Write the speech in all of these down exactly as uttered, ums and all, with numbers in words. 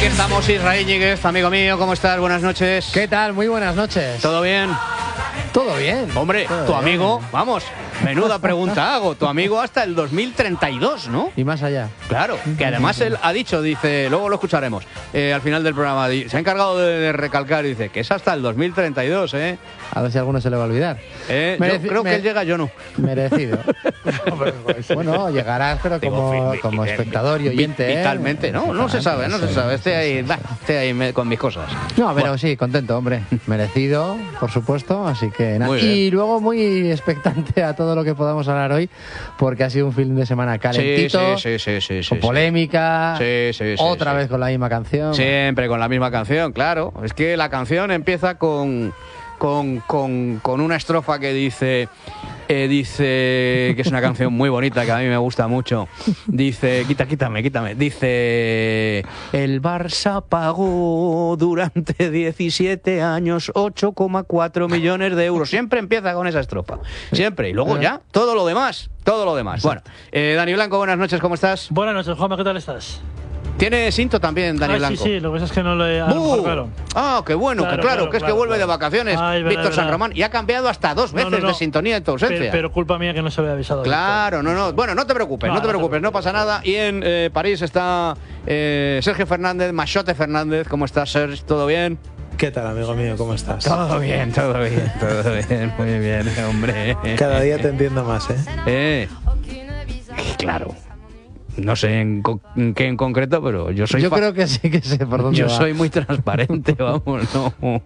Aquí estamos, Israel Íñiguez, amigo mío, ¿cómo estás? Buenas noches. ¿Qué tal? Muy buenas noches. ¿Todo bien? Todo bien. Hombre, Todo tu bien. amigo, vamos, menuda pregunta hago, tu amigo hasta el dos mil treinta y dos, ¿no? Y más allá. Claro, que además él ha dicho, dice, luego lo escucharemos, eh, al final del programa, se ha encargado de, de recalcar, dice, que es hasta el dos mil treinta y dos, ¿eh? A ver si a alguno se le va a olvidar. Eh, Mereci- yo creo me- que él llega, yo no. Merecido. Bueno, llegarás, pero Digo, como, vi- como vi- espectador y vi- oyente. ¿eh? Vitalmente, ¿no? No se sabe, no se Sí, sabe. Estoy sí, ahí, sí, va, sí. estoy ahí me- con mis cosas. No, pero sí, contento, hombre. Merecido, por supuesto. Así que nada. Muy bien. Y luego muy expectante a todo lo que podamos hablar hoy, porque ha sido un fin de semana calentito, Sí, sí, sí, sí, sí, con sí. polémica, Sí, sí, sí, otra sí. vez con la misma canción. Siempre con la misma canción, claro. Es que la canción empieza con, con, con, con una estrofa que dice, eh, dice, que es una canción muy bonita, que a mí me gusta mucho. Dice, quita, quítame, quítame. Dice, el Barça pagó durante diecisiete años ocho coma cuatro millones de euros. Siempre empieza con esa estrofa. Siempre. Y luego ya, todo lo demás. Todo lo demás. Bueno, eh, Dani Blanco, buenas noches, ¿cómo estás? Buenas noches, Juanma, ¿qué tal estás? ¿Tiene cinto también, Dani Ah, Blanco? sí, sí, lo que pasa es que no lo he... a lo ¡Uh! mejor, claro. Ah, qué bueno, Claro, que claro, claro, que es que claro, vuelve claro. de vacaciones Ay, verá, Víctor verá. San Román y ha cambiado hasta dos No, veces no, no. de sintonía en tu ausencia. Pero, pero culpa mía que no se había avisado. Claro, no, no. Bueno, no te preocupes, no, No, te no te preocupes, no preocupes. pasa nada. Y en eh, París está eh, Sergio Fernández, Machote Fernández. ¿Cómo estás, Sergio? ¿Todo bien? ¿Qué tal, amigo mío? ¿Cómo estás? Todo bien, todo bien, todo bien, muy bien, hombre. Cada día te entiendo más, ¿eh? Eh, claro. No sé en, co- en qué en concreto, pero yo soy Yo fa- creo que sí que sé por dónde Yo va. soy muy transparente, vamos, no.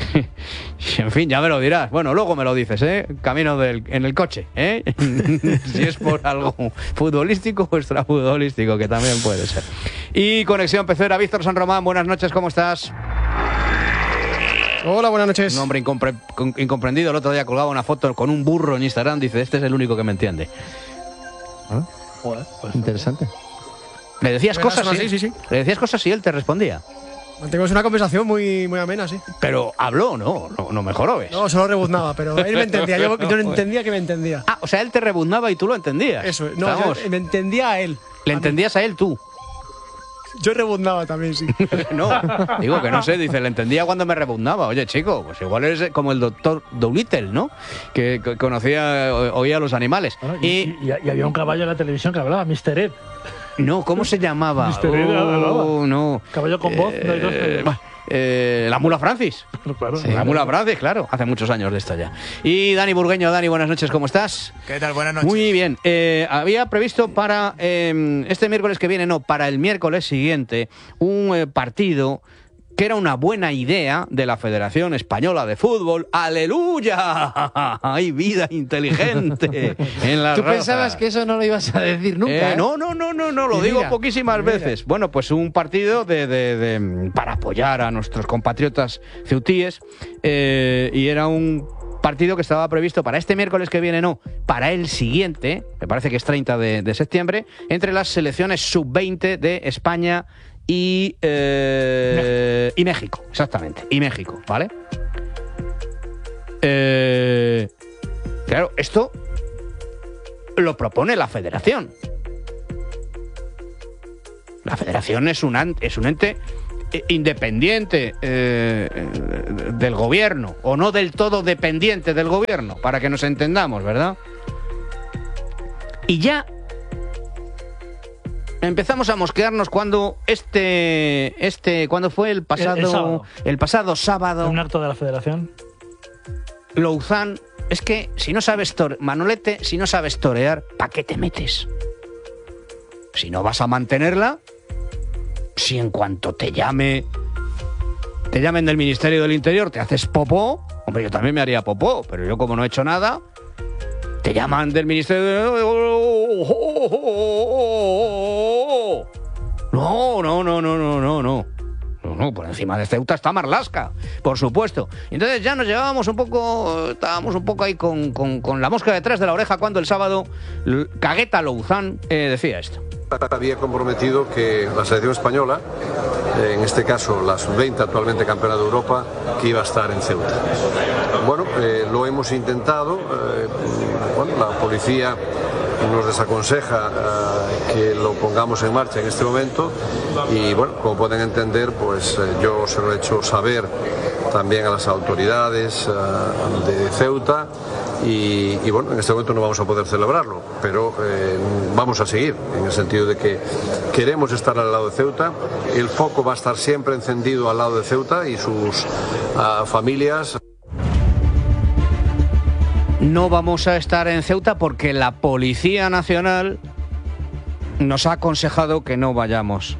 En fin, ya me lo dirás. Bueno, luego me lo dices, ¿eh? Camino del, en el coche, ¿eh? Si es por algo futbolístico o extrafutbolístico, que también puede ser. Y Conexión Pecera, Víctor San Román, buenas noches, ¿cómo estás? Hola, buenas noches. Un hombre incompre- con- incomprendido, el otro día colgaba una foto con un burro en Instagram, dice, este es el único que me entiende. ¿Ah? Joder, pues, Interesante. Le decías ¿Verdad? cosas Son y así, sí, sí. le decías cosas y él te respondía. Mantuvimos una conversación muy, muy amena, sí. Pero habló, ¿no? No, no me jorobes. No, solo rebuznaba, pero él me entendía. Yo, yo no entendía que me entendía. Ah, o sea, él te rebuznaba y tú lo entendías. Eso, no, Vamos, yo me entendía a él. le A mí. entendías a él tú. Yo rebuznaba también, sí. No, digo que no sé, dice, le entendía cuando me rebuznaba. Oye, chico, pues igual eres como el doctor Dolittle, ¿no? Que, que conocía, o- oía a los animales. bueno, Y, y, y- y había un caballo en la televisión que hablaba, mister Ed. no, ¿cómo se llamaba? mister Ed hablaba. Oh, no. Caballo con voz, no hay dos, Eh, no. bah, eh, la mula Francis. Claro, Sí. La mula Francis, claro. Hace muchos años de esto ya. Y Dani Burgueño, Dani, buenas noches, ¿cómo estás? ¿Qué tal? Buenas noches. Muy bien. Eh, había previsto para eh, este miércoles que viene, no, para el miércoles siguiente, un eh, partido que era una buena idea de la Federación Española de Fútbol. ¡Aleluya! ¡Hay vida inteligente en las Tú razas! pensabas que eso no lo ibas a decir nunca. Eh, ¿eh? no, no, no, no, no, lo Y digo mira, poquísimas mira. veces. Bueno, pues un partido de, de- de- para apoyar a nuestros compatriotas ceutíes eh, y era un partido que estaba previsto para este miércoles que viene, no, para el siguiente, me parece que es treinta de, de septiembre, entre las selecciones sub veinte de España y, eh, y México, exactamente, y México, ¿vale? Eh, claro, esto lo propone la federación. La federación es un, an- es un ente eh, independiente eh, eh, del gobierno, o no del todo dependiente del gobierno, para que nos entendamos, ¿verdad? Y ya empezamos a mosquearnos cuando este, este, cuando fue el pasado, El- el sábado. el pasado sábado, un acto de la federación. Louzán, es que si no sabes tore- Manolete, si no sabes torear, ¿para qué te metes? Si no vas a mantenerla, si en cuanto te llame, te llamen del Ministerio del Interior, te haces popó, hombre, yo también me haría popó, pero yo como no he hecho nada, te llaman del Ministerio del... No, no, no, no, no, no, no. No, no, por encima de Ceuta está Marlaska, por supuesto. Y entonces ya nos llevábamos un poco, estábamos un poco ahí con, con, con la mosca detrás de la oreja cuando el sábado L- Cagueta Louzán eh, decía esto. Había comprometido que la selección española, eh, en este caso la sub veinte, actualmente campeona de Europa, que iba a estar en Ceuta. Bueno, eh, lo hemos intentado. eh, bueno, la policía nos desaconseja uh, que lo pongamos en marcha en este momento y bueno, como pueden entender, pues eh, yo se lo he hecho saber también a las autoridades uh, de Ceuta y, y bueno, en este momento no vamos a poder celebrarlo, pero eh, vamos a seguir en el sentido de que queremos estar al lado de Ceuta, el foco va a estar siempre encendido al lado de Ceuta y sus uh, familias. No vamos a estar en Ceuta porque la Policía Nacional nos ha aconsejado que no vayamos.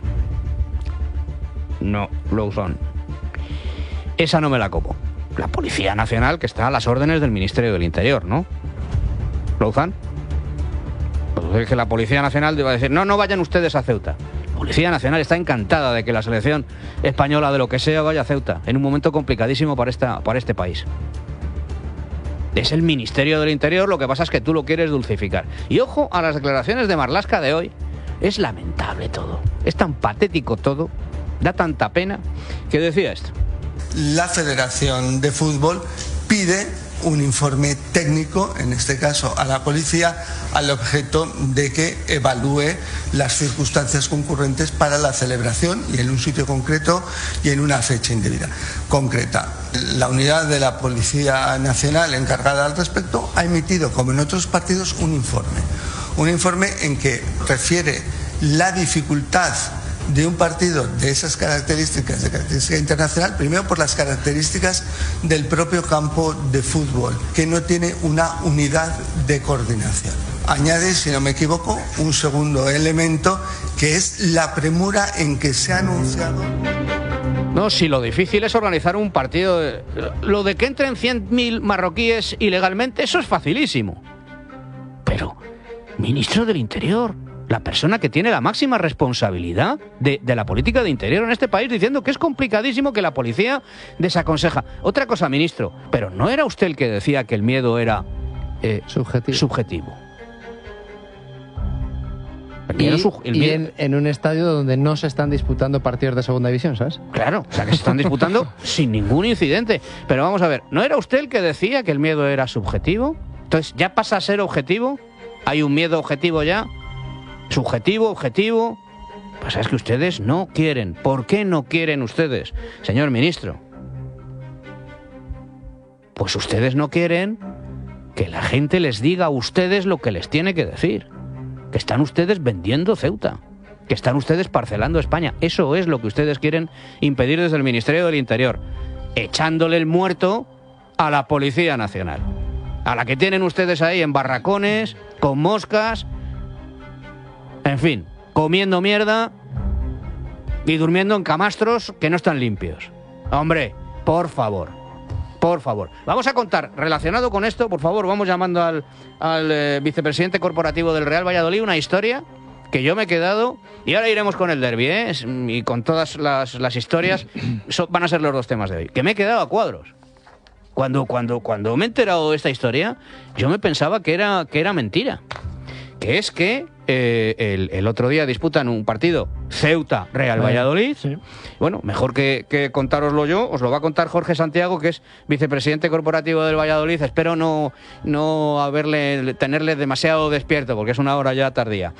No, Louzón. Esa no me la como. La Policía Nacional que está a las órdenes del Ministerio del Interior, ¿no? ¿Louzán? Pues es que la Policía Nacional iba a decir, no, no vayan ustedes a Ceuta. La Policía Nacional está encantada de que la selección española de lo que sea vaya a Ceuta, en un momento complicadísimo para, esta, para este país. Es el Ministerio del Interior, lo que pasa es que tú lo quieres dulcificar. Y ojo a las declaraciones de Marlaska de hoy. Es lamentable todo. Es tan patético todo. Da tanta pena que decía esto. La Federación de Fútbol pide un informe técnico, en este caso a la policía, al objeto de que evalúe las circunstancias concurrentes para la celebración y en un sitio concreto y en una fecha indebida concreta. La unidad de la Policía Nacional encargada al respecto ha emitido, como en otros partidos, un informe. Un informe en que refiere la dificultad de un partido de esas características, de característica internacional, primero por las características del propio campo de fútbol, que no tiene una unidad de coordinación. Añade, si no me equivoco, un segundo elemento, que es la premura en que se ha anunciado. No, si lo difícil es organizar un partido. De... Lo de que entren cien mil marroquíes ilegalmente, eso es facilísimo. Pero, ministro del Interior, la persona que tiene la máxima responsabilidad de, de la política de interior en este país, diciendo que es complicadísimo, que la policía desaconseja. Otra cosa, ministro, pero ¿no era usted el que decía que el miedo era eh, subjetivo? subjetivo? Y, su, el y miedo... en, en un estadio donde no se están disputando partidos de segunda división, ¿sabes? Claro, o sea que se están disputando sin ningún incidente. Pero vamos a ver, ¿no era usted el que decía que el miedo era subjetivo? Entonces, ¿ya pasa a ser objetivo? ¿Hay un miedo objetivo ya? Subjetivo, objetivo. Pues es que ustedes no quieren. ¿Por qué no quieren ustedes, señor ministro? Pues ustedes no quieren que la gente les diga a ustedes lo que les tiene que decir. Que están ustedes vendiendo Ceuta. Que están ustedes parcelando España. Eso es lo que ustedes quieren impedir desde el Ministerio del Interior. Echándole el muerto a la Policía Nacional. A la que tienen ustedes ahí en barracones, con moscas... En fin, comiendo mierda y durmiendo en camastros que no están limpios. Hombre, por favor, por favor. Vamos a contar, relacionado con esto, por favor, vamos llamando al, al eh, vicepresidente corporativo del Real Valladolid, una historia que yo me he quedado, y ahora iremos con el derbi, ¿eh? Y con todas las, las historias, so, van a ser los dos temas de hoy, que me he quedado a cuadros. Cuando, cuando, cuando me he enterado de esta historia, yo me pensaba que era, que era mentira. Que es que eh, el, el otro día disputan un partido Ceuta-Real Valladolid. Sí. Bueno, mejor que, que contároslo yo, os lo va a contar Jorge Santiago, que es vicepresidente corporativo del Valladolid. Espero no, no haberle, tenerle demasiado despierto, porque es una hora ya tardía.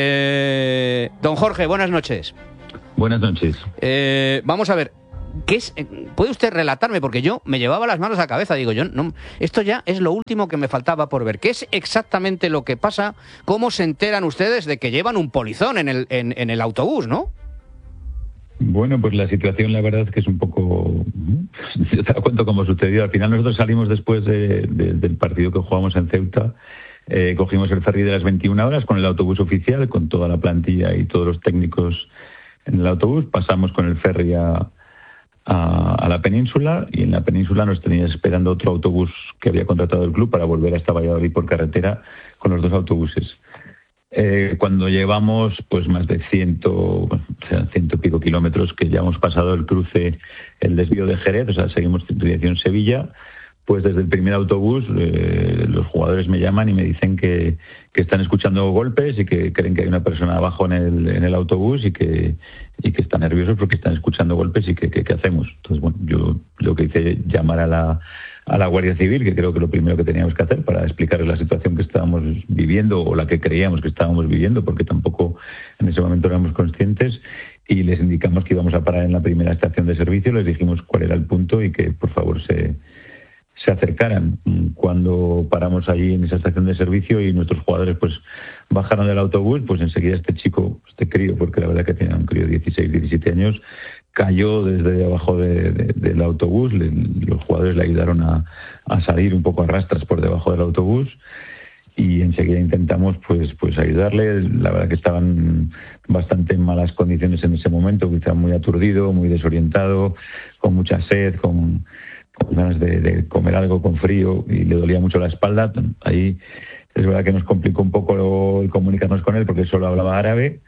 Eh, don Jorge, buenas noches. Buenas noches. Eh, vamos a ver. ¿Qué es? ¿Puede usted relatarme? Porque yo me llevaba las manos a la cabeza. Digo, yo no, esto ya es lo último que me faltaba por ver. ¿Qué es exactamente lo que pasa? ¿Cómo se enteran ustedes de que llevan un polizón en el, en, en el autobús, no? Bueno, pues la situación, la verdad es que es un poco... Yo te cuento cómo sucedió. Al final nosotros salimos después de, de, del partido que jugamos en Ceuta. Eh, cogimos el ferry de las veintiuna horas con el autobús oficial, con toda la plantilla y todos los técnicos en el autobús. Pasamos con el ferry a... A, a la península, y en la península nos tenía esperando otro autobús que había contratado el club para volver hasta Valladolid por carretera con los dos autobuses. Eh, cuando llevamos pues más de ciento, o sea, ciento y pico kilómetros, que ya hemos pasado el cruce, el desvío de Jerez, o sea, seguimos dirección Sevilla, pues desde el primer autobús eh, los jugadores me llaman y me dicen que, que están escuchando golpes y que creen que hay una persona abajo en el, en el autobús y que, y que están nerviosos porque están escuchando golpes y que, que, que hacemos. Entonces, bueno, yo lo que hice es llamar a la, a la Guardia Civil, que creo que lo primero que teníamos que hacer para explicarles la situación que estábamos viviendo o la que creíamos que estábamos viviendo, porque tampoco en ese momento éramos conscientes, y les indicamos que íbamos a parar en la primera estación de servicio, les dijimos cuál era el punto y que por favor se, se acercaran. Cuando paramos allí en esa estación de servicio y nuestros jugadores pues bajaron del autobús, pues enseguida este chico, este crío, porque la verdad que tenía un crío de dieciséis, diecisiete años, cayó desde abajo de, de, del autobús. Le, los jugadores le ayudaron a, a salir un poco a rastras por debajo del autobús y enseguida intentamos pues pues ayudarle. La verdad que estaban bastante en malas condiciones en ese momento, quizá muy aturdido, muy desorientado, con mucha sed, con, con ganas de, de comer algo, con frío, y le dolía mucho la espalda. Ahí es verdad que nos complicó un poco el comunicarnos con él porque solo hablaba árabe.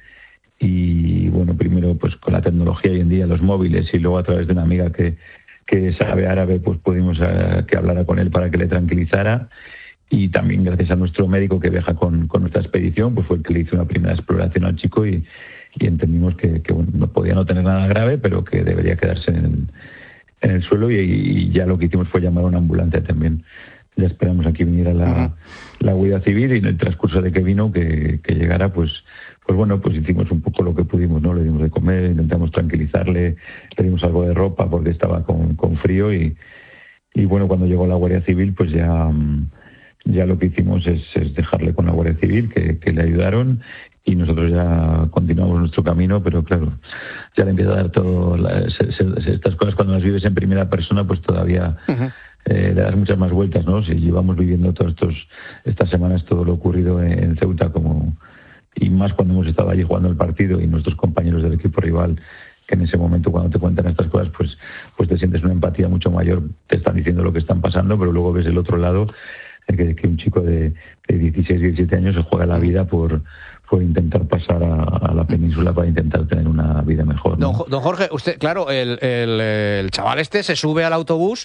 Y bueno, primero pues con la tecnología hoy en día, los móviles, y luego a través de una amiga que, que sabe árabe, pues pudimos uh, que hablara con él para que le tranquilizara. Y también gracias a nuestro médico que viaja con, con nuestra expedición, pues fue el que le hizo una primera exploración al chico y, y entendimos que, que bueno, no podía no tener nada grave, pero que debería quedarse en el, en el suelo, y, y ya lo que hicimos fue llamar a una ambulancia también. Ya esperamos aquí viniera la, uh-huh. la Guardia Civil, y en el transcurso de que vino, que, que llegara, pues pues bueno, pues hicimos un poco lo que pudimos, ¿no? Le dimos de comer, intentamos tranquilizarle, le dimos algo de ropa porque estaba con, con frío, y, y bueno, cuando llegó la Guardia Civil, pues ya, ya lo que hicimos es, es dejarle con la Guardia Civil, que, que le ayudaron, y nosotros ya continuamos nuestro camino, pero claro, ya le empieza a dar todo, la, se, se, estas cosas cuando las vives en primera persona, pues todavía... Uh-huh. Eh, le das muchas más vueltas, ¿no? Si llevamos viviendo todas estas semanas todo lo ocurrido en, en Ceuta, como y más cuando hemos estado allí jugando el partido, y nuestros compañeros del equipo rival, que en ese momento cuando te cuentan estas cosas, pues pues te sientes una empatía mucho mayor, te están diciendo lo que están pasando, pero luego ves el otro lado, eh, que, que un chico de, de dieciséis, diecisiete años se juega la vida por... por intentar pasar a, a la península para intentar tener una vida mejor, ¿no? Don, don Jorge, usted, claro, el, el, el chaval este se sube al autobús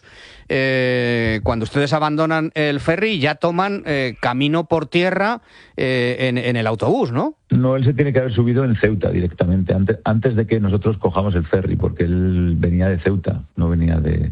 eh, cuando ustedes abandonan el ferry y ya toman eh, camino por tierra eh, en, en el autobús, ¿no? No, él se tiene que haber subido en Ceuta directamente, antes, antes de que nosotros cojamos el ferry, porque él venía de Ceuta, no venía de...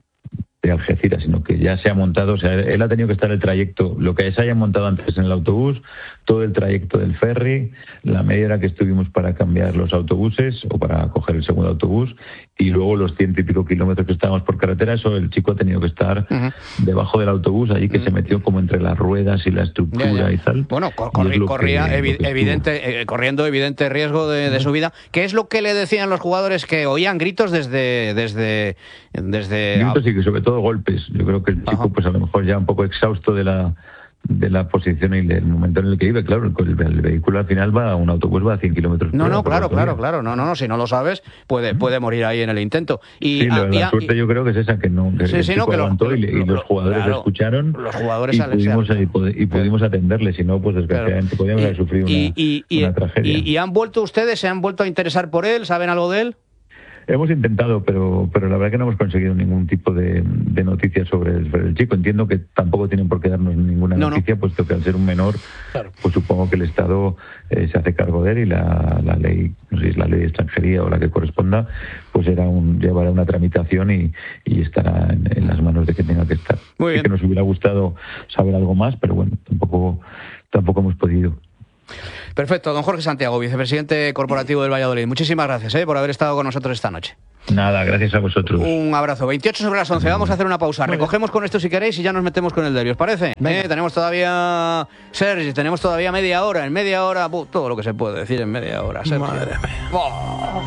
de Algeciras, sino que ya se ha montado, o sea, él ha tenido que estar el trayecto, lo que se haya montado antes en el autobús, todo el trayecto del ferry, la media hora que estuvimos para cambiar los autobuses o para coger el segundo autobús, y luego los ciento y pico kilómetros que estábamos por carretera, eso el chico ha tenido que estar uh-huh. debajo del autobús, allí que uh-huh. se metió como entre las ruedas y la estructura ya, ya. y tal. Bueno, cor- corri- corría que, evi- evidente, eh, corriendo evidente riesgo de, de su vida. ¿Qué es lo que le decían los jugadores? Que oían gritos desde... desde, desde... Gritos y que sobre todo golpes. Yo creo que el chico, Ajá. pues a lo mejor ya un poco exhausto de la de la posición y del momento en el que vive, claro, el, el vehículo al final va, un autobús va a cien kilómetros por hora. No, no, claro, claro, claro, no, no, no, si no lo sabes, puede puede morir ahí en el intento. Y sí, la, a, la y a, suerte y, yo creo que es esa, que no, que sí, el sí, chico no, que aguantó lo, y, y lo, los jugadores claro, escucharon los jugadores y, salen, pudimos, salen. y, y pudimos atenderle, si no, pues desgraciadamente claro. podíamos haber sufrido una, y, y, y, una tragedia. Y, ¿Y han vuelto ustedes, se han vuelto a interesar por él? ¿Saben algo de él? Hemos intentado, pero pero la verdad que no hemos conseguido ningún tipo de, de noticias sobre el, sobre el chico. Entiendo que tampoco tienen por qué darnos ninguna no, noticia, no. puesto que al ser un menor, claro. pues supongo que el Estado eh, se hace cargo de él, y la, la ley, no sé si es la ley de extranjería o la que corresponda, pues era un llevará una tramitación y, y estará en, en las manos de quien tenga que estar. Muy bien. Sí que nos hubiera gustado saber algo más, pero bueno, tampoco tampoco hemos podido. Perfecto, don Jorge Santiago, vicepresidente corporativo del Valladolid. Muchísimas gracias eh, por haber estado con nosotros esta noche. Nada, gracias a vosotros. Un abrazo. veintiocho sobre las once, vamos a hacer una pausa. Recogemos con esto si queréis y ya nos metemos con el derbi, ¿os parece? Eh, tenemos todavía, Sergi, tenemos todavía media hora. En media hora, uh, todo lo que se puede decir en media hora. Sergio. Madre mía. Oh.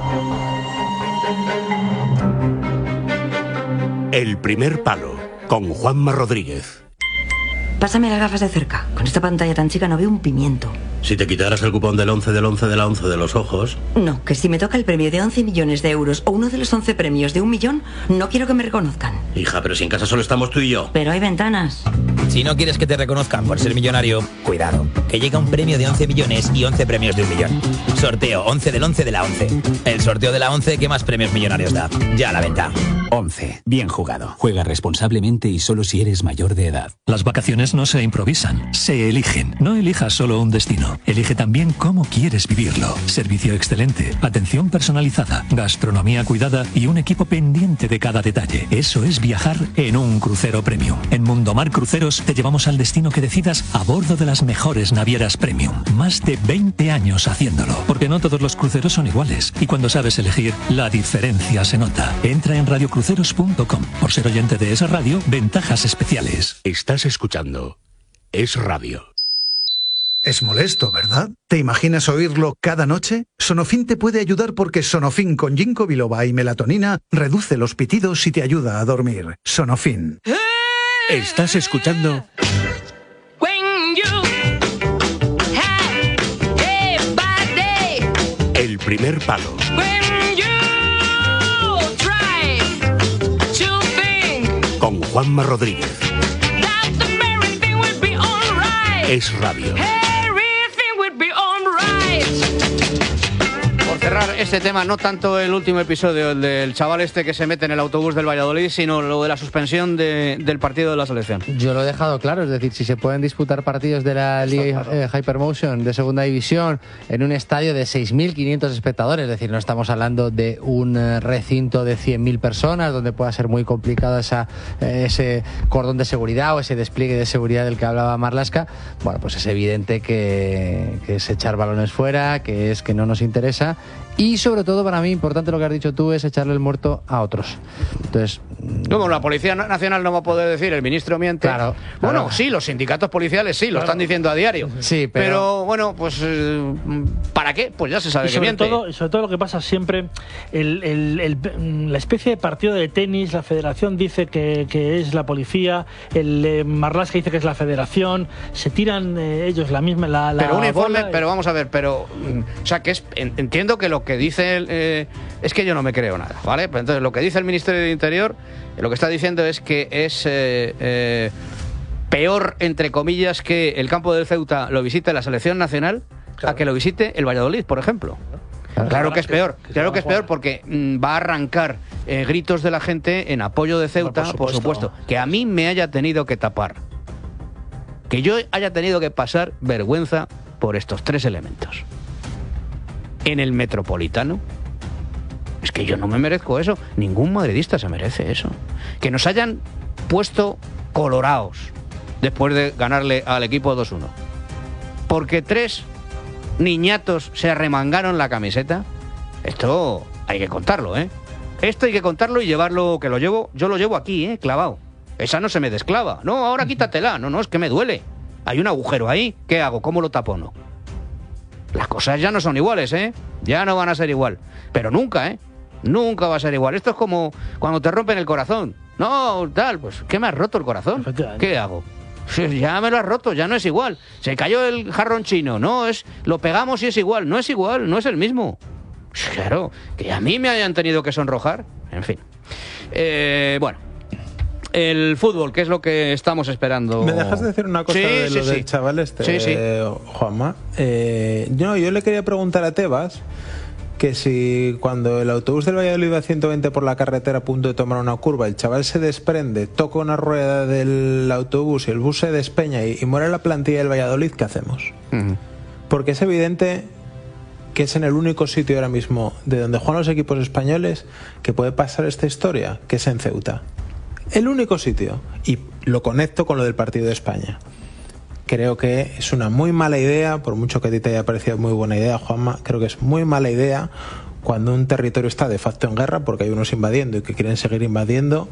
El primer palo, con Juanma Rodríguez. Pásame las gafas de cerca. Con esta pantalla tan chica no veo un pimiento. Si te quitaras el cupón del once del once de la once de los ojos... No, que si me toca el premio de once millones de euros o uno de los once premios de un millón, no quiero que me reconozcan. Hija, pero si en casa solo estamos tú y yo. Pero hay ventanas. Si no quieres que te reconozcan por ser millonario, cuidado, que llega un premio de once millones y once premios de un millón. Sorteo once del once de la once. El sorteo de la once que más premios millonarios da. Ya a la venta. once. Bien jugado. Juega responsablemente y solo si eres mayor de edad. Las vacaciones no se improvisan, se eligen. No elijas solo un destino, elige también cómo quieres vivirlo. Servicio excelente, atención personalizada, gastronomía cuidada y un equipo pendiente de cada detalle. Eso es viajar en un crucero premium. En Mundomar Cruceros te llevamos al destino que decidas a bordo de las mejores navieras premium. Más de veinte años haciéndolo. Porque no todos los cruceros son iguales. Y cuando sabes elegir, la diferencia se nota. Entra en radio cruceros punto com. Por ser oyente de Es Radio, ventajas especiales. Estás escuchando Es Radio. Es molesto, ¿verdad? ¿Te imaginas oírlo cada noche? Sonofin te puede ayudar porque Sonofin con ginkgo biloba y melatonina reduce los pitidos y te ayuda a dormir. Sonofin. Estás escuchando El Primer Palo. Con Juanma Rodríguez. Es Radio. Por cerrar este tema, no tanto el último episodio, el del chaval este que se mete en el autobús del Valladolid, sino lo de la suspensión de, del partido de la selección. Yo lo he dejado claro, es decir, si se pueden disputar partidos de la Liga claro. eh, Hypermotion de segunda división en un estadio de seis mil quinientos espectadores, es decir, no estamos hablando de un eh, recinto de cien mil personas donde pueda ser muy complicado esa, eh, ese cordón de seguridad o ese despliegue de seguridad del que hablaba Marlaska. Bueno, pues es evidente que, que es echar balones fuera, que es que no nos interesa. Y sobre todo, para mí, importante lo que has dicho tú, es echarle el muerto a otros. Entonces, como la Policía Nacional no va a poder decir, el ministro miente. Claro. Bueno, claro. sí, los sindicatos policiales sí, lo claro. están diciendo a diario. Sí, pero... pero bueno, pues ¿para qué? Pues ya se sabe y que sobre miente. Todo, sobre todo lo que pasa siempre, el, el, el, la especie de partido de tenis, la federación dice que, que es la policía, el eh, Marlaska dice que es la federación, se tiran eh, ellos la misma la, la Pero un informe, bola, pero vamos a ver, pero o sea que es entiendo que lo que dice el, eh, es que yo no me creo nada, ¿vale? Pues entonces lo que dice el Ministerio del Interior, lo que está diciendo es que es eh, eh, peor, entre comillas, que el campo del Ceuta lo visite la selección nacional claro. a que lo visite el Valladolid, por ejemplo. Claro, claro que es peor, que, que claro que es peor porque mm, va a arrancar eh, gritos de la gente en apoyo de Ceuta, por supuesto. por supuesto, que a mí me haya tenido que tapar, que yo haya tenido que pasar vergüenza por estos tres elementos. En el Metropolitano, es que yo no me merezco eso, ningún madridista se merece eso. Que nos hayan puesto colorados después de ganarle al equipo dos uno. Porque tres niñatos se arremangaron la camiseta. Esto hay que contarlo, ¿eh? Esto hay que contarlo y llevarlo, que lo llevo, yo lo llevo aquí, ¿eh? Clavado. Esa no se me desclava. No, ahora quítatela. No, no, es que me duele. Hay un agujero ahí. ¿Qué hago? ¿Cómo lo tapono? Las cosas ya no son iguales, ¿eh? Ya no van a ser igual. Pero nunca, ¿eh? Nunca va a ser igual. Esto es como cuando te rompen el corazón. No, tal, pues, ¿qué me has roto el corazón? ¿Qué hago? Ya me lo has roto, ya no es igual. Se cayó el jarrón chino. No, es, lo pegamos y es igual. No es igual, no es el mismo. Claro, que a mí me hayan tenido que sonrojar. En fin. Eh, bueno. El fútbol, que es lo que estamos esperando. ¿Me dejas decir una cosa sí, de sí, lo sí. del chaval este, sí, sí. Eh, Juanma? Eh, no, yo le quería preguntar a Tebas que si cuando el autobús del Valladolid iba a ciento veinte por la carretera a punto de tomar una curva, el chaval se desprende, toca una rueda del autobús y el bus se despeña y, y muere la plantilla del Valladolid, ¿qué hacemos? Uh-huh. Porque es evidente que es en el único sitio ahora mismo de donde juegan los equipos españoles que puede pasar esta historia, que es en Ceuta. El único sitio. Y lo conecto con lo del partido de España. Creo que es una muy mala idea, por mucho que a ti te haya parecido muy buena idea, Juanma, creo que es muy mala idea cuando un territorio está de facto en guerra, porque hay unos invadiendo y que quieren seguir invadiendo,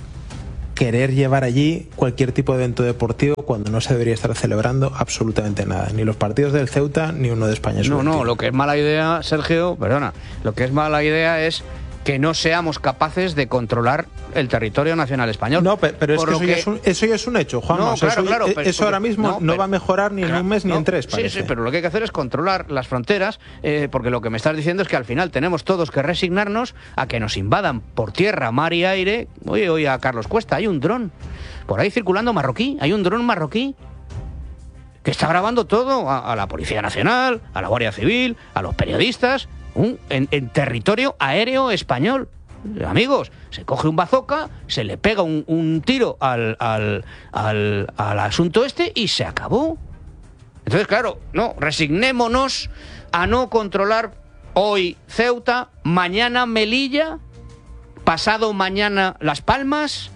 querer llevar allí cualquier tipo de evento deportivo cuando no se debería estar celebrando absolutamente nada. Ni los partidos del Ceuta, ni uno de España. No, no, lo que es mala idea, Sergio, perdona, lo que es mala idea es que no seamos capaces de controlar el territorio nacional español. No, pero, pero es que, eso, que... Ya es un, eso ya es un hecho, Juan. No, o sea, claro, eso, claro, eso pero, ahora mismo no, no pero, va a mejorar ni claro, en un mes ni no, en tres, parece. Sí, sí, pero lo que hay que hacer es controlar las fronteras, eh, porque lo que me estás diciendo es que al final tenemos todos que resignarnos a que nos invadan por tierra, mar y aire. Oye, oye, a Carlos Cuesta, hay un dron por ahí circulando marroquí, hay un dron marroquí que está grabando todo a, a la Policía Nacional, a la Guardia Civil, a los periodistas, un, en, en territorio aéreo español. amigos, se coge un bazooka, se le pega un, un tiro al, al, al, al asunto este y se acabó. Entonces, claro, no, resignémonos a no controlar hoy Ceuta, mañana Melilla, pasado mañana Las Palmas,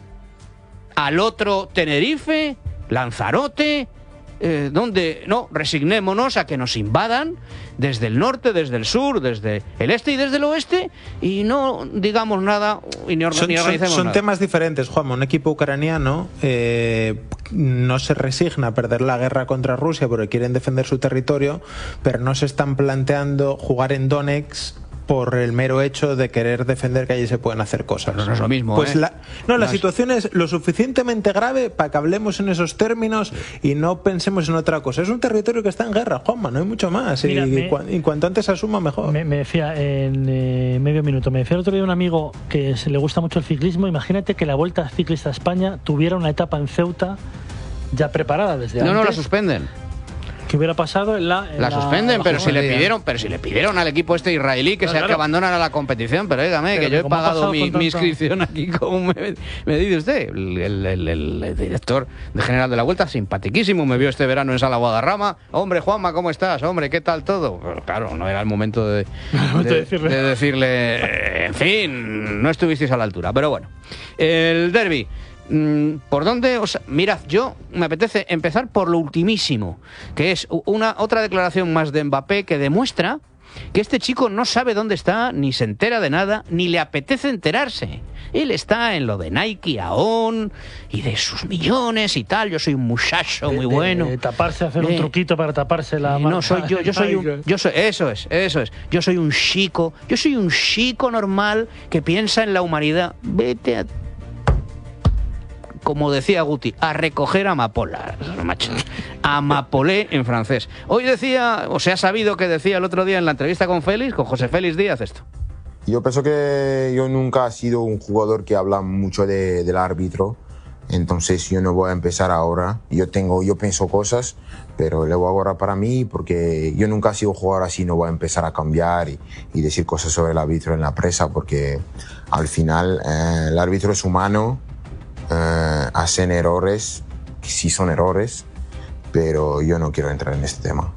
al otro Tenerife, Lanzarote, eh, donde no, resignémonos a que nos invadan desde el norte, desde el sur, desde el este y desde el oeste, y no digamos nada y ni, or son, ni organicemos son, son nada. temas diferentes, Juanma. Un equipo ucraniano eh, no se resigna a perder la guerra contra Rusia porque quieren defender su territorio, pero no se están planteando jugar en Donetsk por el mero hecho de querer defender que allí se pueden hacer cosas. Pero no es lo mismo, pues ¿eh? la, no, la no situación es... es lo suficientemente grave para que hablemos en esos términos y no pensemos en otra cosa. Es un territorio que está en guerra, Juanma, no hay mucho más. Mira, y, me, cu y cuanto antes se asuma, mejor. Me, me decía en eh, medio minuto, me decía el otro día un amigo que se le gusta mucho el ciclismo. Imagínate que la Vuelta Ciclista a España tuviera una etapa en Ceuta ya preparada desde no, antes. No, la suspenden. ¿Qué hubiera pasado en la, en la suspenden, la, pero si le pidieron, pero si le pidieron al equipo este israelí que claro, sea claro. que abandonara la competición, pero dígame, que yo he pagado mi, mi inscripción aquí, como me, me dice usted, el, el, el, el director de general de la Vuelta, simpaticísimo, me vio este verano en Sala Guadarrama. Hombre, Juanma, ¿cómo estás? Hombre, ¿qué tal todo? Pero claro, no era el momento de, de, de, decirle. de decirle, en fin, no estuvisteis a la altura, pero bueno. El derbi. ¿Por dónde? O sea, mirad, yo me apetece empezar por lo ultimísimo, que es una otra declaración más de Mbappé que demuestra que este chico no sabe dónde está, ni se entera de nada, ni le apetece enterarse. Él está en lo de Nike, Aon y de sus millones y tal. Yo soy un muchacho muy de, bueno. De taparse, hacer eh, un truquito para taparse la mano. No soy yo, yo soy un, yo soy, eso es, eso es. Yo soy un chico, yo soy un chico normal que piensa en la humanidad. Vete a como decía Guti, a recoger amapolas, macho. Amapolé en francés. Hoy decía, o se ha sabido que decía el otro día en la entrevista con Félix, con José Félix Díaz, esto. Yo pienso que yo nunca he sido un jugador que habla mucho de, del árbitro, entonces yo no voy a empezar ahora. Yo tengo, yo pienso cosas, pero le voy a ahorrar para mí porque yo nunca he sido jugador así, no voy a empezar a cambiar y, y decir cosas sobre el árbitro en la prensa porque al final eh, el árbitro es humano. Uh, hacen errores, sí son errores, pero yo no quiero entrar en este tema.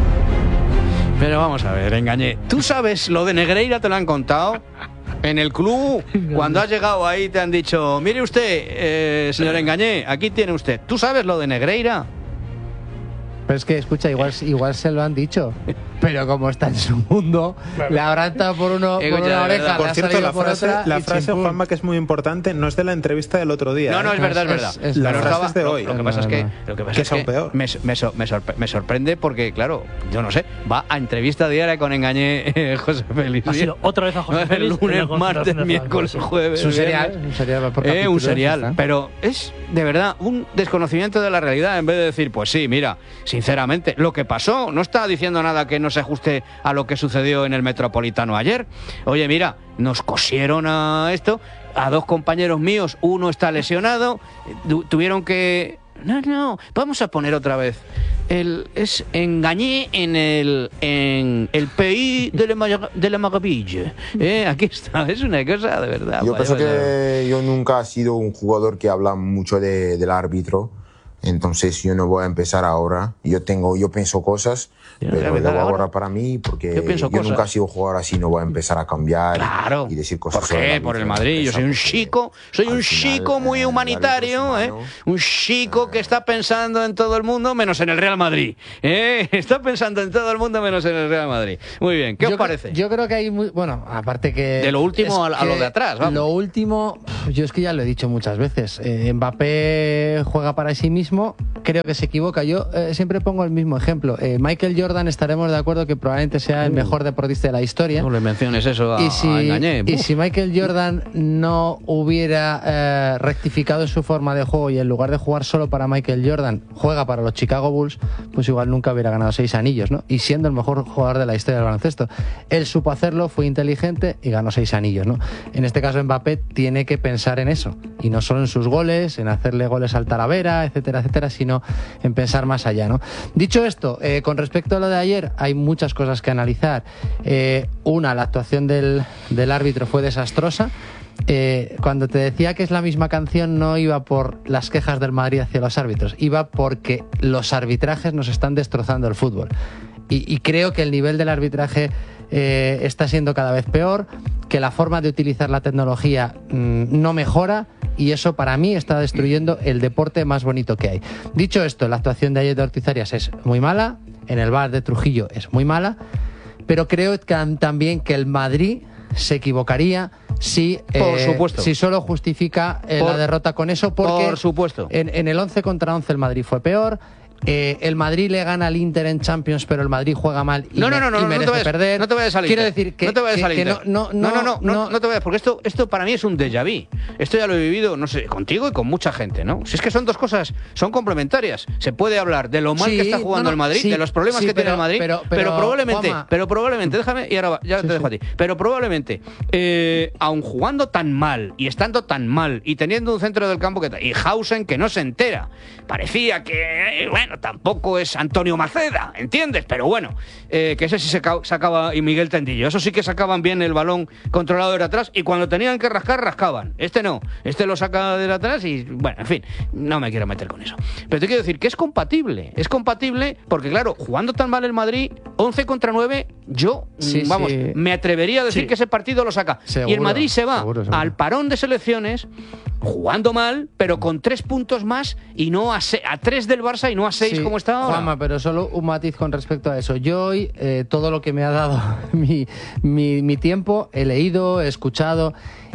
Pero vamos a ver, Engañé. ¿Tú sabes lo de Negreira? ¿Te lo han contado? En el club, cuando has llegado ahí te han dicho, mire usted, eh, señor Engañé, aquí tiene usted. ¿Tú sabes lo de Negreira? Pero es que, escucha, igual, igual se lo han dicho, pero como está en su mundo, claro. Le habrá entrado por, uno, por una oreja, por le cierto, ha la por frase, otra la frase Juanma, que es muy importante, no es de la entrevista del otro día. No, no, ¿eh? es verdad, es, es verdad. Es, es la frase es de hoy. Lo, lo que pasa es que, lo que, pasa que es que peor. Me, me, me, sorpre, me sorprende porque, claro, yo no sé, va a entrevista diaria con Engañé eh, José Félix. Ha sido otra vez a José Félix. El lunes, martes, miércoles, jueves. Un serial. Un serial, por eh, un serial. Pero es, de verdad, un desconocimiento de la realidad en vez de decir, pues sí, mira, sinceramente, lo que pasó, no está diciendo nada que no se ajuste a lo que sucedió en el Metropolitano ayer. Oye, mira, nos cosieron a esto, a dos compañeros míos, uno está lesionado, tuvieron que... No, no, vamos a poner otra vez. El, es Engañé en el en el pays de la, de la maravilla. Eh, aquí está, es una cosa de verdad. Yo vaya, pienso vaya. que yo nunca he sido un jugador que habla mucho de, del árbitro. Entonces yo no voy a empezar ahora. Yo tengo, yo pienso cosas, yo pero le voy a ahorrar para mí porque yo, yo nunca he sido jugador así, no voy a empezar a cambiar claro. y, y decir cosas. ¿Por qué? Por el Madrid. Yo soy un chico, soy un chico muy eh, humanitario, ¿eh? Un chico que está pensando en todo el mundo menos en el Real Madrid. ¿eh? Está pensando en todo el mundo menos en el Real Madrid. Muy bien, ¿qué yo os parece? Yo creo que hay muy, bueno, aparte que de lo último a, a lo de atrás. Vamos. Lo último, yo es que ya lo he dicho muchas veces. Eh, Mbappé juega para sí mismo. Creo que se equivoca. Yo eh, siempre pongo el mismo ejemplo. Eh, Michael Jordan, estaremos de acuerdo que probablemente sea el mejor deportista de la historia. No le menciones eso a, y si, a Engañé. Y si Michael Jordan no hubiera eh, rectificado en su forma de juego y en lugar de jugar solo para Michael Jordan, juega para los Chicago Bulls, pues igual nunca hubiera ganado seis anillos, ¿no? Y siendo el mejor jugador de la historia del baloncesto. Él supo hacerlo, fue inteligente y ganó seis anillos, ¿no? En este caso Mbappé tiene que pensar pensar en eso. Y no solo en sus goles, en hacerle goles al Talavera, etcétera, etcétera, sino en pensar más allá, ¿no? Dicho esto, eh, con respecto a lo de ayer, hay muchas cosas que analizar. Eh, una, la actuación del, del árbitro fue desastrosa. Eh, cuando te decía que es la misma canción, no iba por las quejas del Madrid hacia los árbitros, iba porque los arbitrajes nos están destrozando el fútbol. Y, y creo que el nivel del arbitraje eh, está siendo cada vez peor, que la forma de utilizar la tecnología mmm, no mejora, y eso para mí está destruyendo el deporte más bonito que hay. Dicho esto, la actuación de ayer de Ortiz Arias es muy mala, en el V A R de Trujillo es muy mala, pero creo que, también que el Madrid se equivocaría si, por eh, supuesto. si solo justifica eh, por, la derrota con eso, porque por supuesto. En, en el once contra once el Madrid fue peor. Eh, el Madrid le gana al Inter en Champions, pero el Madrid juega mal y, no, no, no, me, y no, merece no te vayas, perder. No te vayas a salir. Quiero decir que no te vayas que, a salir. que no, no, no, no, no, no, no, no te vayas, porque esto, esto para mí es un déjà vu. Esto ya lo he vivido, no sé, contigo y con mucha gente, ¿no? Si es que son dos cosas, son complementarias. Se puede hablar de lo mal sí, que está jugando no, no, el Madrid, sí, de los problemas sí, que pero, tiene el Madrid, pero, pero, pero probablemente, Juanma, pero probablemente, déjame y ahora va, ya sí, te dejo sí. a ti. Pero probablemente, eh, aun jugando tan mal y estando tan mal y teniendo un centro del campo que y Hausen que no se entera, parecía que eh, bueno, tampoco es Antonio Maceda, ¿entiendes? Pero bueno, eh, que ese sí se sacaba, y Miguel Tendillo, eso sí que sacaban bien el balón controlado de atrás, y cuando tenían que rascar, rascaban. Este no, este lo saca de atrás y, bueno, en fin, no me quiero meter con eso. Pero te quiero decir que es compatible, es compatible porque, claro, jugando tan mal el Madrid, once contra nueve, yo, sí, vamos, sí. me atrevería a decir sí. que ese partido lo saca. Seguro, y el Madrid se va seguro, seguro. al parón de selecciones jugando mal, pero con tres puntos más y no a, se a tres del Barça y no a seis sí, como está ahora. Juanma, pero solo un matiz con respecto a eso. Yo hoy, eh, todo lo que me ha dado mi, mi, mi tiempo, he leído, he escuchado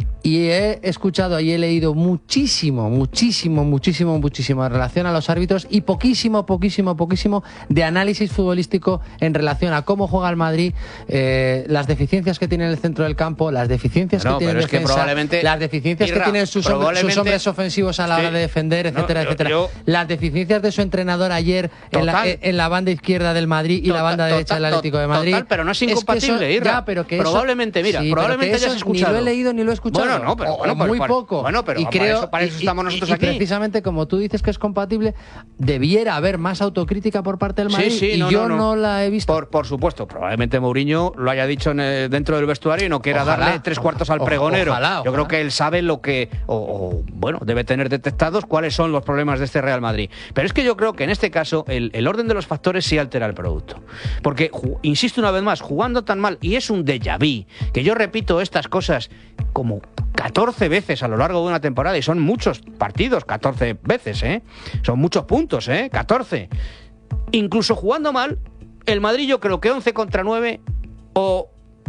y he escuchado y he leído muchísimo, muchísimo, muchísimo, muchísimo en relación a los árbitros y poquísimo, poquísimo, poquísimo de análisis futbolístico en relación a cómo juega el Madrid, eh, las deficiencias que tiene en el centro del campo, las deficiencias no, que tiene en defensa, es que probablemente, las deficiencias Irra, que tienen sus, hombres, sus hombres ofensivos a la hora de defender, etcétera, no, yo, etcétera. Yo, las deficiencias de su entrenador ayer en la, en la banda izquierda del Madrid y total, la banda derecha total, del Atlético de Madrid. Total, pero no es incompatible, es que eso, Irra. Ya, pero que probablemente, eso, mira, sí, probablemente hayas escuchado. Ni lo he leído ni lo he escuchado. Bueno, no, pero o, bueno, o muy para, poco. Bueno, pero y para, creo, eso, para eso estamos y, nosotros y, aquí. Y precisamente como tú dices que es compatible, debiera haber más autocrítica por parte del Madrid sí, sí, y no, yo no, no. no la he visto. Por, por supuesto, probablemente Mourinho lo haya dicho en el, dentro del vestuario y no quiera ojalá, darle tres cuartos al pregonero. Ojalá, ojalá. Yo creo que él sabe lo que, o, o bueno, debe tener detectados cuáles son los problemas de este Real Madrid. Pero es que yo creo que en este caso el, el orden de los factores sí altera el producto. Porque, ju, insisto una vez más, jugando tan mal, y es un déjà vu, que yo repito estas cosas como catorce veces a lo largo de una temporada, y son muchos partidos, catorce veces, ¿eh? Son muchos puntos, ¿eh? catorce. Incluso jugando mal, el Madrid yo creo que once contra nueve o...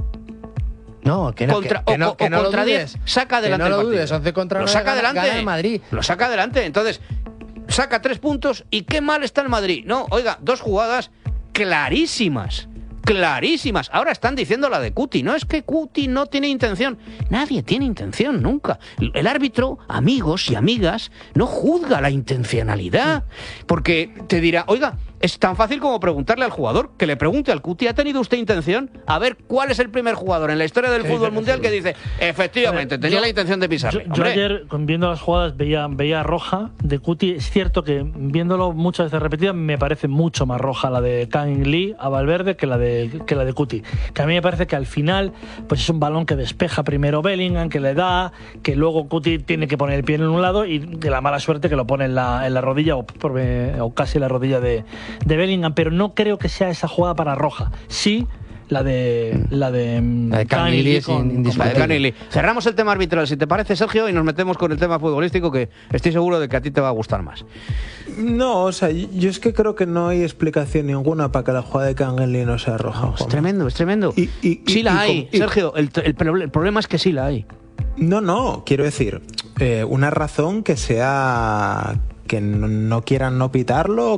No, que no, contra, que, que no, o, que o no contra lo dudes, diez, saca adelante que no el lo partido. dudes, once contra nueve lo saca gana, adelante, gana el Madrid. Lo saca adelante, entonces saca tres puntos y qué mal está el Madrid. No, oiga, dos jugadas clarísimas. Clarísimas. Ahora están diciendo la de Cuti. No es que Cuti no tiene intención. Nadie tiene intención, nunca. El árbitro, amigos y amigas, no juzga la intencionalidad. Porque te dirá, oiga, es tan fácil como preguntarle al jugador, que le pregunte al Cuti, ¿ha tenido usted intención? A ver, ¿cuál es el primer jugador en la historia del fútbol mundial que dice, efectivamente, tenía yo, la intención de pisarle? Yo, yo ayer, viendo las jugadas, veía, veía roja de Cuti. Es cierto que, viéndolo muchas veces repetida, me parece mucho más roja la de Kang Lee a Valverde que la de que la de Cuti. Que a mí me parece que al final pues es un balón que despeja primero Bellingham, que le da, que luego Cuti tiene que poner el pie en un lado y de la mala suerte que lo pone en la, en la rodilla o, por, o casi en la rodilla de, de Bellingham, pero no creo que sea esa jugada para roja. Sí, la de la de, la de Kang Lee con, con la de Kang Lee. Cerramos el tema arbitral, si te parece, Sergio, y nos metemos con el tema futbolístico, que estoy seguro de que a ti te va a gustar más. No, o sea, yo es que creo que no hay explicación ninguna para que la jugada de Kang Lee no sea roja. No, es tremendo, es tremendo. Y, y, sí y, la y, hay, y, Sergio. El, el, el problema es que sí la hay. No, no, quiero decir, eh, una razón que sea que no, no quieran no pitarlo.